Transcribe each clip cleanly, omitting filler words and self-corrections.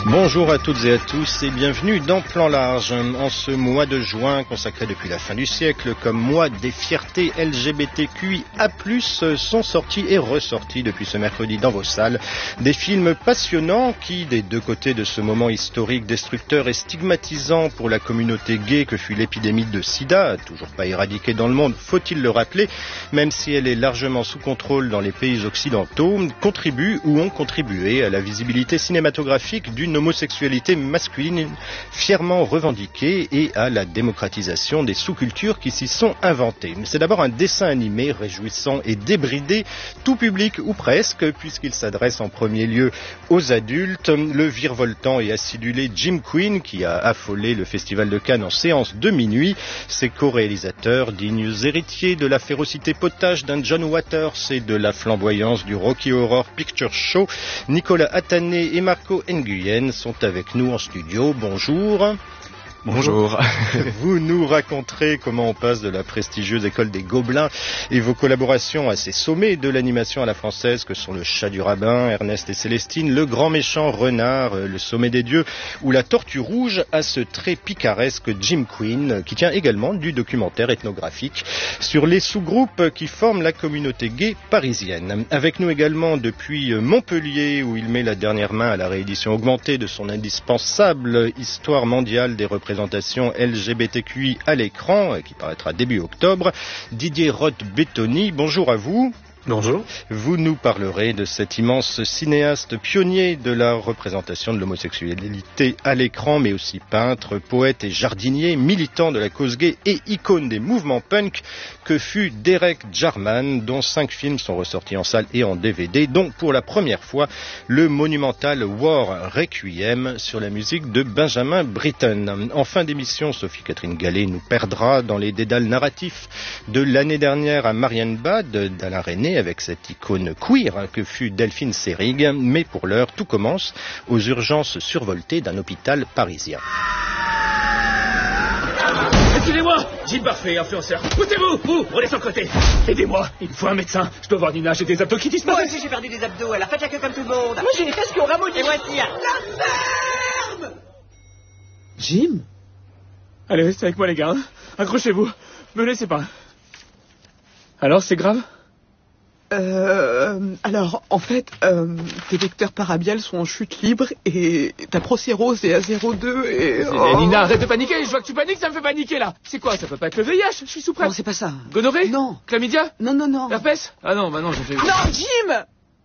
Bonjour à toutes et à tous et bienvenue dans Plan Large. En ce mois de juin consacré depuis la fin du siècle comme mois des fiertés LGBTQIA+, sont sortis et ressortis depuis ce mercredi dans vos salles des films passionnants qui, des deux côtés de ce moment historique destructeur et stigmatisant pour la communauté gay que fut l'épidémie de sida, toujours pas éradiquée dans le monde, faut-il le rappeler, même si elle est largement sous contrôle dans les pays occidentaux, contribuent ou ont contribué à la visibilité cinématographique d'une homosexualité masculine fièrement revendiquée et à la démocratisation des sous-cultures qui s'y sont inventées. C'est d'abord un dessin animé réjouissant et débridé, tout public ou presque, puisqu'il s'adresse en premier lieu aux adultes. Le virevoltant et acidulé Jim Queen, qui a affolé le Festival de Cannes en séance de minuit, ses co-réalisateurs, dignes héritiers de la férocité potache d'un John Waters et de la flamboyance du Rocky Horror Picture Show, Nicolas Attané et Marco Nguyen sont avec nous en studio. Bonjour. Bonjour. Vous nous raconterez comment on passe de la prestigieuse école des Gobelins et vos collaborations à ces sommets de l'animation à la française que sont le Chat du Rabbin, Ernest et Célestine, le Grand Méchant Renard, le Sommet des Dieux ou la Tortue Rouge, à ce très picaresque Jim Queen qui tient également du documentaire ethnographique sur les sous-groupes qui forment la communauté gay parisienne. Avec nous également depuis Montpellier où il met la dernière main à la réédition augmentée de son indispensable Histoire mondiale des représentations LGBTQI à l'écran, qui paraîtra début octobre. Didier Roth-Bettoni, bonjour à vous. Bonjour. Vous nous parlerez de cet immense cinéaste pionnier de la représentation de l'homosexualité à l'écran, mais aussi peintre, poète et jardinier, militant de la cause gay et icône des mouvements punk que fut Derek Jarman, dont 5 films sont ressortis en salle et en DVD, dont pour la première fois le monumental War Requiem sur la musique de Benjamin Britten. En fin d'émission, Sophie-Catherine Gallet nous perdra dans les dédales narratifs de l'année dernière à Marienbad d'Alain Resnais, avec cette icône queer que fut Delphine Seyrig, mais pour l'heure, tout commence aux urgences survoltées d'un hôpital parisien. Excusez-moi, Jim Parfait, influenceur. Poussez-vous, vous, prenez son côté. Aidez-moi, il me faut un médecin. Je dois voir Nina, j'ai des abdos qui disparaissent. Moi aussi j'ai perdu des abdos, elle a fait la queue comme tout le monde. Moi j'ai les fesses qui ont ramolli. Et voici la ferme. Jim? Allez, restez avec moi les gars. Accrochez-vous, me laissez pas. Alors, c'est grave? Alors, en fait, tes vecteurs parabiales sont en chute libre et ta procérose est à 0,2 et... Nina, arrête de paniquer, je vois que tu paniques, ça me fait paniquer là. C'est quoi, ça peut pas être le VIH, je suis sous presse. Non, c'est pas ça. Gonorrhée? Non. Chlamydia? Non. Herpès? Ah non, bah non, j'ai fait... Non, Jim!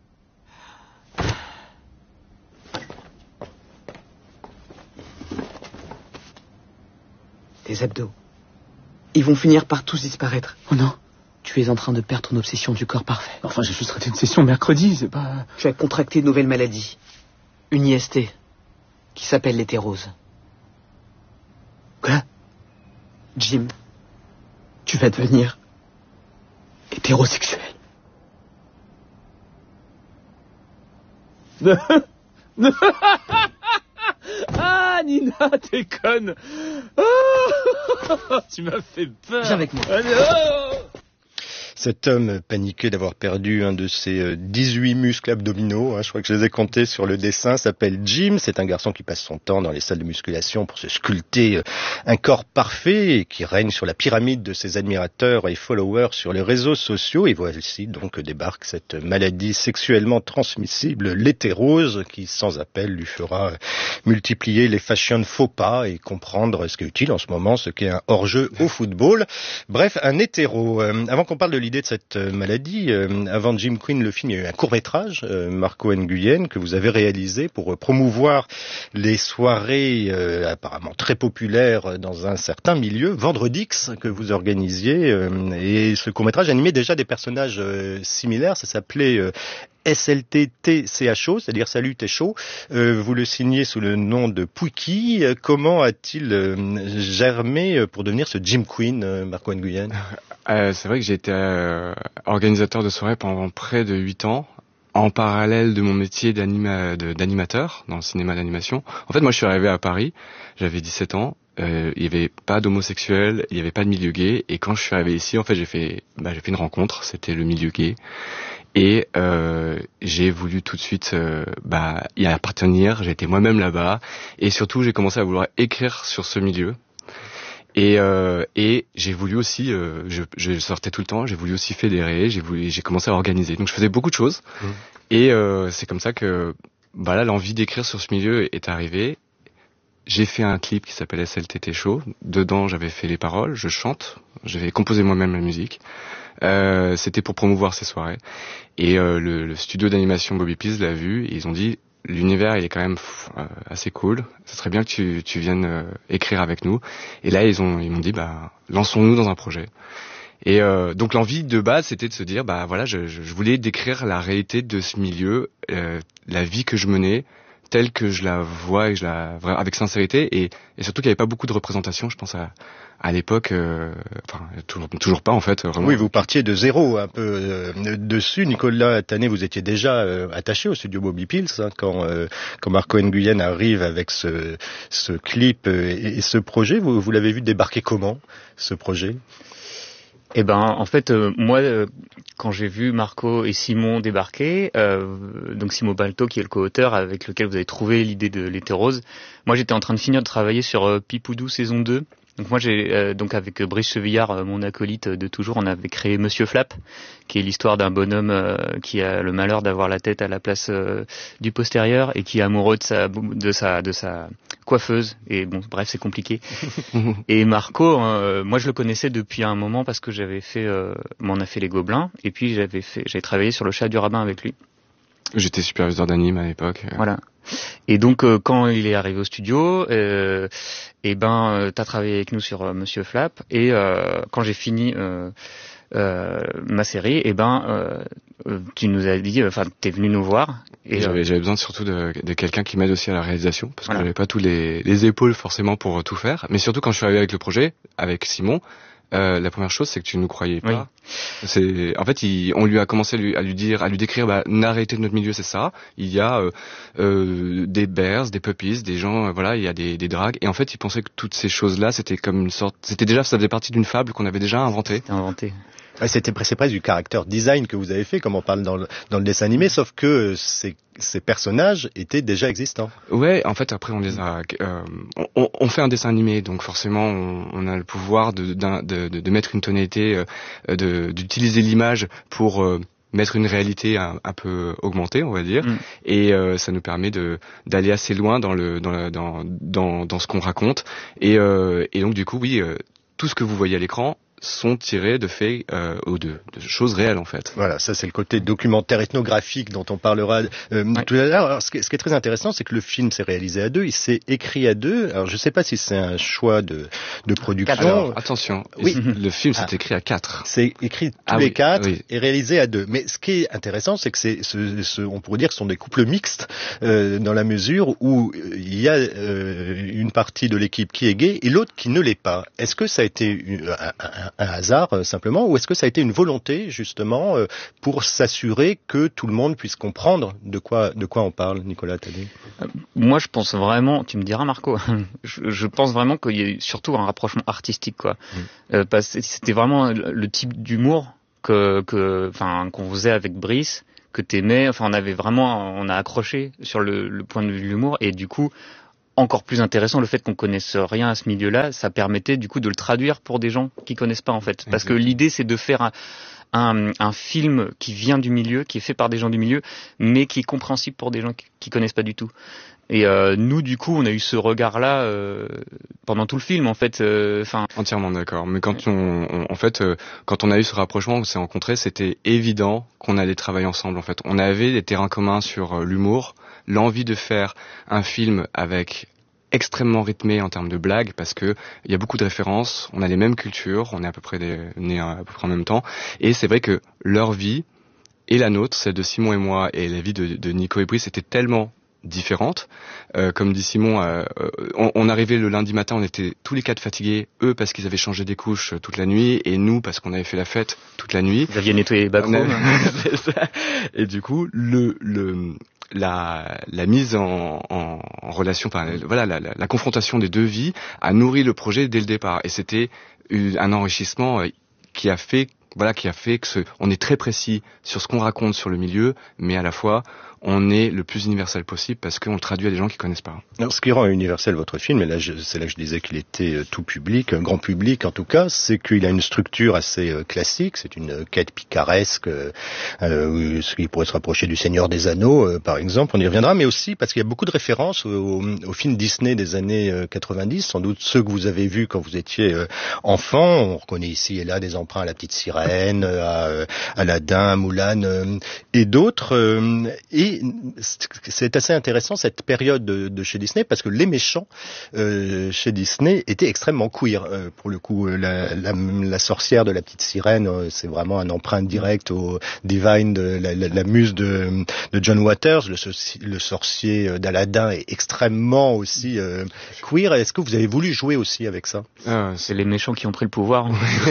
Tes abdos. Ils vont finir par tous disparaître. Oh non. Tu es en train de perdre ton obsession du corps parfait. Enfin, j'ai juste raté une session mercredi, c'est pas... Tu as contracté une nouvelle maladie. Une IST. Qui s'appelle l'hétérose. Quoi? Jim, tu vas devenir hétérosexuel. Ah, Nina, t'es conne. Oh, tu m'as fait peur. Viens avec moi. Oh. Cet homme paniqué d'avoir perdu un de ses 18 muscles abdominaux, je crois que je les ai comptés sur le dessin, s'appelle Jim. C'est un garçon qui passe son temps dans les salles de musculation pour se sculpter un corps parfait et qui règne sur la pyramide de ses admirateurs et followers sur les réseaux sociaux. Et voici donc débarque cette maladie sexuellement transmissible, l'hétérose, qui sans appel lui fera multiplier les fashion faux pas et comprendre ce qui est utile en ce moment, ce qu'est un hors-jeu au football. Bref, un hétéro. Avant qu'on parle de l'idée de cette maladie, avant Jim Queen, le film, il y a eu un court-métrage, Marco Nguyen, que vous avez réalisé pour promouvoir les soirées apparemment très populaires dans un certain milieu, Vendredix, que vous organisiez. Et ce court-métrage animait déjà des personnages similaires, ça s'appelait SLTTCHO, c'est-à-dire Salut t'es chaud. Vous le signez sous le nom de Pouiki. Comment a-t-il germé pour devenir ce Jim Queen, Marco Nguyen? C'est vrai que j'ai été organisateur de soirées pendant près de 8 ans, en parallèle de mon métier d'animateur dans le cinéma d'animation. En fait, moi, je suis arrivé à Paris, j'avais 17 ans, il y avait pas d'homosexuels, il y avait pas de milieu gay, et quand je suis arrivé ici, en fait, j'ai fait une rencontre, c'était le milieu gay. Et j'ai voulu tout de suite y appartenir. J'ai été moi-même là-bas, et surtout j'ai commencé à vouloir écrire sur ce milieu. Et j'ai voulu aussi, je sortais tout le temps, j'ai voulu aussi fédérer, j'ai commencé à organiser. Donc je faisais beaucoup de choses. Et c'est comme ça que là l'envie d'écrire sur ce milieu est arrivée. J'ai fait un clip qui s'appelle SLTT Show. Dedans, j'avais fait les paroles, je chante, j'avais composé moi-même la musique. C'était pour promouvoir ces soirées. Et le studio d'animation Bobby Pease l'a vu, et ils ont dit l'univers il est quand même assez cool. Ça serait bien que tu viennes écrire avec nous. Et là ils m'ont dit lançons-nous dans un projet. Et donc l'envie de base c'était de se dire je voulais décrire la réalité de ce milieu, la vie que je menais, telle que je la vois et avec sincérité, et surtout qu'il n'y avait pas beaucoup de représentation, je pense à l'époque, toujours pas en fait. Vraiment. Oui, vous partiez de zéro un peu dessus. Nicolas Tanet, vous étiez déjà attaché au studio Bobby Pease quand Marco Nguyen arrive avec ce clip et ce projet. Vous l'avez vu débarquer comment, ce projet ? En fait, moi, quand j'ai vu Marco et Simon débarquer, donc Simon Balto qui est le co-auteur avec lequel vous avez trouvé l'idée de l'été rose, moi j'étais en train de finir de travailler sur Pipoudou saison 2. Donc moi j'ai donc avec Brice Chevillard, mon acolyte de toujours, on avait créé Monsieur Flap, qui est l'histoire d'un bonhomme qui a le malheur d'avoir la tête à la place du postérieur et qui est amoureux de sa coiffeuse, et bon bref c'est compliqué. Et Marco, moi je le connaissais depuis un moment parce que on a fait les Gobelins, et puis j'avais travaillé sur le Chat du Rabbin avec lui. J'étais superviseur d'anime à l'époque. Voilà. Et donc quand il est arrivé au studio, t'as travaillé avec nous sur Monsieur Flap, et quand j'ai fini ma série, tu nous as dit, t'es venu nous voir. Et j'avais besoin surtout de quelqu'un qui m'aide aussi à la réalisation, parce que j'avais pas tous les épaules forcément pour tout faire. Mais surtout quand je suis arrivé avec le projet, avec Simon, la première chose c'est que tu ne nous croyais pas. Oui. On lui a commencé à lui décrire une réalité de notre milieu, c'est ça. Il y a des bears, des puppies, des gens, il y a des drags, et en fait il pensait que toutes ces choses-là c'était comme une sorte, ça faisait partie d'une fable qu'on avait déjà inventée. C'est presque du character design que vous avez fait, comme on parle dans le dessin animé, sauf que ces personnages étaient déjà existants. Ouais, en fait après on les a, on fait un dessin animé, donc forcément on a le pouvoir de mettre une tonalité, d'utiliser l'image pour mettre une réalité un peu augmentée, on va dire, et ça nous permet d'aller assez loin dans ce qu'on raconte, et donc du coup tout ce que vous voyez à l'écran sont tirés de faits ou de choses réelles en fait. Voilà, ça c'est le côté documentaire ethnographique dont on parlera tout à l'heure. Alors, ce qui est très intéressant, c'est que le film s'est réalisé à deux, il s'est écrit à deux. Alors je ne sais pas si c'est un choix de production. Alors, attention, le film s'est écrit à 4. C'est écrit tous les 4 et réalisé à 2. Mais ce qui est intéressant, c'est que on pourrait dire que ce sont des couples mixtes dans la mesure où il y a une partie de l'équipe qui est gay et l'autre qui ne l'est pas. Est-ce que ça a été un hasard simplement, ou est-ce que ça a été une volonté justement pour s'assurer que tout le monde puisse comprendre de quoi on parle, Nicolas Tanet? Moi je pense vraiment, tu me diras Marco, je pense vraiment qu'il y a eu surtout un rapprochement artistique parce que c'était vraiment le type d'humour qu'on faisait avec Brice, que t'aimais, on a accroché sur le point de vue de l'humour, et du coup encore plus intéressant, le fait qu'on connaisse rien à ce milieu-là, ça permettait du coup de le traduire pour des gens qui connaissent pas en fait. Parce que l'idée c'est de faire un film qui vient du milieu, qui est fait par des gens du milieu, mais qui est compréhensible pour des gens qui connaissent pas du tout. Et nous du coup on a eu ce regard-là pendant tout le film en fait. Entièrement d'accord. Mais quand quand on a eu ce rapprochement, on s'est rencontrés, c'était évident qu'on allait travailler ensemble en fait. On avait des terrains communs sur l'humour, l'envie de faire un film avec extrêmement rythmé en termes de blagues, parce que il y a beaucoup de références, on a les mêmes cultures, on est à peu près nés à peu près en même temps, et c'est vrai que leur vie et la nôtre, celle de Simon et moi, et la vie de Nico et Brice était tellement différentes. Comme dit Simon, on arrivait le lundi matin, on était tous les 4 fatigués, eux parce qu'ils avaient changé des couches toute la nuit, et nous parce qu'on avait fait la fête toute la nuit. Vous aviez nettoyé les backrooms. Et du coup, la mise en relation, la confrontation des deux vies a nourri le projet dès le départ, et c'était un enrichissement qui a fait qui a fait que on est très précis sur ce qu'on raconte sur le milieu, mais à la fois on est le plus universel possible parce qu'on le traduit à des gens qui connaissent pas. Alors, ce qui rend universel votre film, et là, c'est là que je disais qu'il était tout public, grand public en tout cas, c'est qu'il a une structure assez classique. C'est une quête picaresque, ce qui pourrait se rapprocher du Seigneur des Anneaux, par exemple. On y reviendra, mais aussi parce qu'il y a beaucoup de références aux films Disney des années 90, sans doute ceux que vous avez vus quand vous étiez enfant. On reconnaît ici et là des emprunts à La Petite Sirène, à Aladdin, à Moulin et d'autres. Et c'est assez intéressant cette période de chez Disney parce que les méchants chez Disney étaient extrêmement queer. Pour le coup, la sorcière de La Petite Sirène, c'est vraiment un emprunt direct au Divine, la muse de John Waters. Le sorcier d'Aladdin est extrêmement aussi queer. Est-ce que vous avez voulu jouer aussi avec ça? C'est les méchants qui ont pris le pouvoir.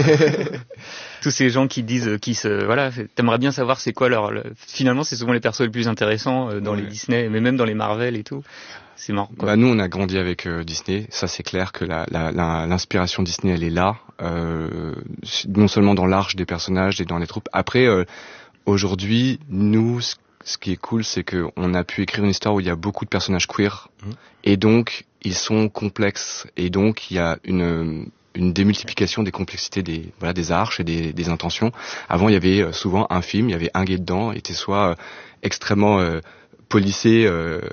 Tous ces gens qui disent, t'aimerais bien savoir c'est quoi finalement c'est souvent les persos les plus intéressants dans les Disney, mais même dans les Marvel et tout. C'est marrant, quoi. Nous on a grandi avec Disney, ça c'est clair que l'inspiration Disney elle est là, non seulement dans l'arche des personnages et dans les troupes. Après, aujourd'hui, nous, ce qui est cool, c'est que on a pu écrire une histoire où il y a beaucoup de personnages queer, et donc ils sont complexes, et donc il y a une démultiplication des complexités des arches et des intentions. Avant, il y avait souvent un film, il y avait un gay dedans, il était soit extrêmement policé,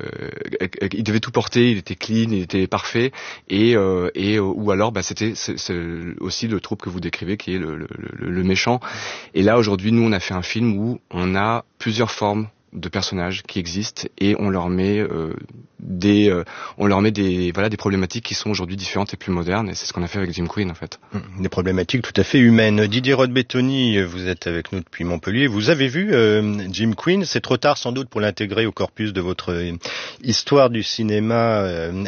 il devait tout porter, il était clean, il était parfait, et ou alors c'est aussi le troupe que vous décrivez qui est le méchant. Et là aujourd'hui, nous on a fait un film où on a plusieurs formes de personnages qui existent et on leur met des problématiques qui sont aujourd'hui différentes et plus modernes, et c'est ce qu'on a fait avec Jim Queen en fait. Des problématiques tout à fait humaines. Didier Roth-Bettoni, vous êtes avec nous depuis Montpellier. Vous avez vu Jim Queen, c'est trop tard sans doute pour l'intégrer au corpus de votre histoire du cinéma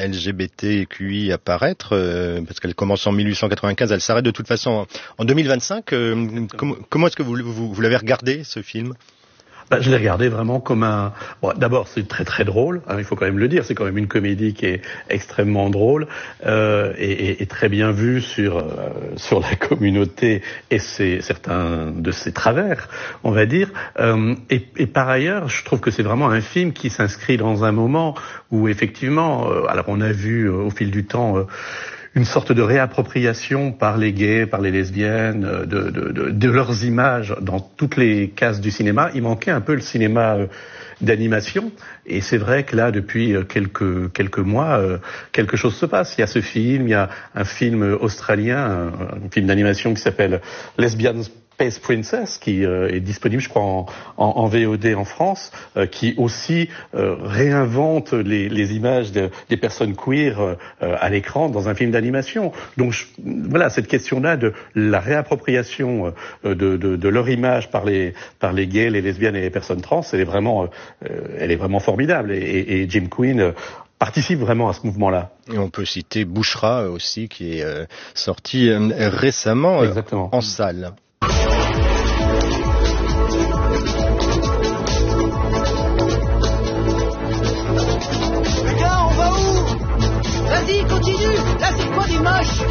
LGBTQI apparaître, parce qu'elle commence en 1895, elle s'arrête de toute façon en 2025. Comment est-ce que vous l'avez regardé, ce film? Je l'ai regardé vraiment comme un... Bon, d'abord, c'est très très drôle, il faut quand même le dire, c'est quand même une comédie qui est extrêmement drôle et très bien vue sur la communauté et certains de ses travers, on va dire. Et par ailleurs, je trouve que c'est vraiment un film qui s'inscrit dans un moment où effectivement, alors on a vu au fil du temps... une sorte de réappropriation par les gays, par les lesbiennes, de leurs images dans toutes les cases du cinéma. Il manquait un peu le cinéma d'animation, et c'est vrai que là, depuis quelques mois, quelque chose se passe. Il y a ce film, il y a un film australien, un film d'animation qui s'appelle Lesbian Space Princess, qui est disponible, je crois, en VOD en France, qui aussi réinvente les images des personnes queer à l'écran dans un film d'animation. Donc voilà, cette question-là de la réappropriation de leur image par les gays, les lesbiennes et les personnes trans, elle est vraiment formidable. Et Jim Queen participe vraiment à ce mouvement-là. Et on peut citer Bouchra aussi, qui est sorti récemment en salle.